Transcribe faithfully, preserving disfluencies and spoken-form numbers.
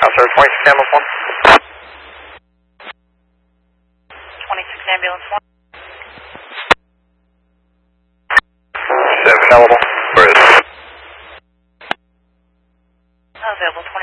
House Air twenty-six Ambulance one. twenty-six Ambulance one. seven available. Where is it? Available twenty.